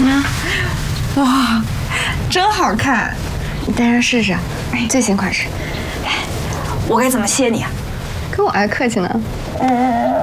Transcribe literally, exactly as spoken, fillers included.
怎么样？ 哇，真好看！ 你戴上试试，最新款式。 我该怎么谢你啊？ 跟我还客气呢。 嗯。